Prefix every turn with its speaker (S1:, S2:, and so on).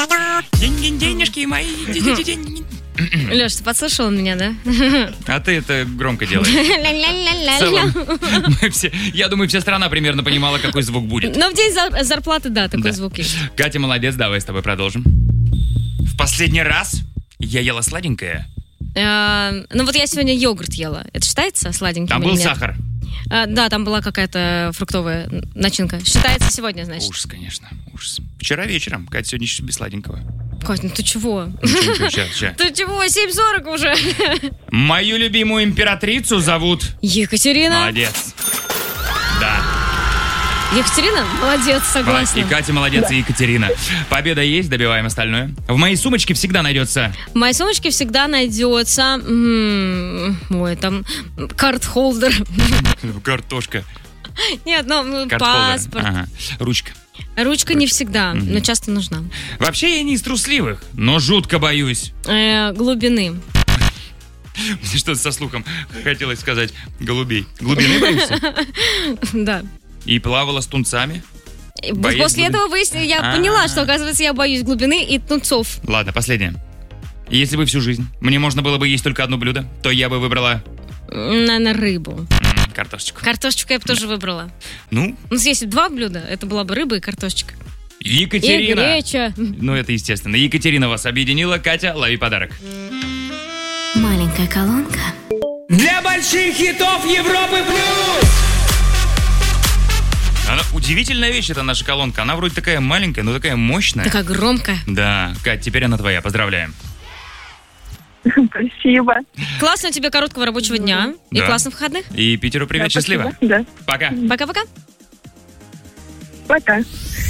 S1: Денежки мои.
S2: Леш, ты подслушал меня, да?
S1: А ты это громко делаешь. В целом, я думаю, вся страна примерно понимала, какой звук будет.
S2: Но в день зарплаты, да, такой звук есть.
S1: Катя, молодец, давай с тобой продолжим. В последний раз я ела сладенькое.
S2: Ну вот я сегодня йогурт ела. Это считается сладеньким?
S1: Там был сахар.
S2: Да, там была какая-то фруктовая начинка. Считается сегодня, значит.
S1: Ужас, конечно, ужас. Вчера вечером, Катя сегодня еще без сладенького.
S2: Кать, ну ты чего?
S1: Ща.
S2: Ты чего? 7:40 уже.
S1: Мою любимую императрицу зовут...
S2: Екатерина.
S1: Молодец. Да.
S2: Екатерина? Молодец, согласна.
S1: И Катя молодец, и Екатерина. Победа есть, добиваем остальное. В моей сумочке всегда найдется...
S2: В моей сумочке всегда найдется... Ой, там... карт-холдер.
S1: Картошка.
S2: Нет, ну, паспорт.
S1: Ага. Ручка.
S2: Ручка не всегда, но часто нужна.
S1: Вообще я не из трусливых, но жутко боюсь.
S2: Глубины.
S1: Что-то со слухом хотелось сказать. Голубей. Глубины боишься?
S2: Да.
S1: И плавала с тунцами?
S2: После этого я поняла, что, оказывается, я боюсь глубины и тунцов.
S1: Ладно, последнее. Если бы всю жизнь мне можно было бы есть только одно блюдо, то я бы выбрала...
S2: Наверное, рыбу.
S1: Картошечку.
S2: Картошечку я бы тоже выбрала.
S1: Ну?
S2: Если два блюда, это была бы рыба и картошечка.
S1: Екатерина.
S2: И греча.
S1: Ну, это естественно. Екатерина вас объединила. Катя, лови подарок.
S3: Маленькая колонка.
S1: Для больших хитов Европы плюс! Удивительная вещь, это наша колонка. Она вроде такая маленькая, но такая мощная.
S2: Такая громкая.
S1: Да. Кать, теперь она твоя. Поздравляем.
S4: Спасибо.
S2: Классного тебе короткого рабочего дня. И классных выходных.
S1: И Питеру привет,
S4: Да,
S1: счастливо.
S4: спасибо. Да.
S1: Пока.
S2: Пока-пока.
S4: Пока.